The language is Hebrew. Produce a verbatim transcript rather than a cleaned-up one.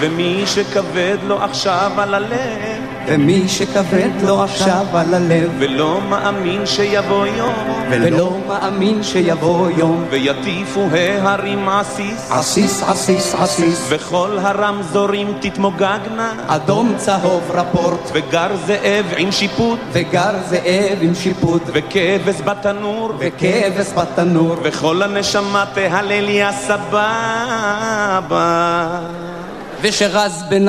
ומי שכבד לו עכשיו על הלב, ומי שכבד לו עכשיו על הלב, ולא מאמין שיבוא יום, ולא מאמין שיבוא יום, ויטיפו ההרים עסיס, עסיס עסיס עסיס, וכל הרמזורים תתמוגגנה, אדום צהוב רפורט, וגר זאב עם שיפוט, וגר זאב עם שיפוט, וכבש בתנור, וכבש בתנור, וכל הנשמה תהלל יא סבבה, ושרז בן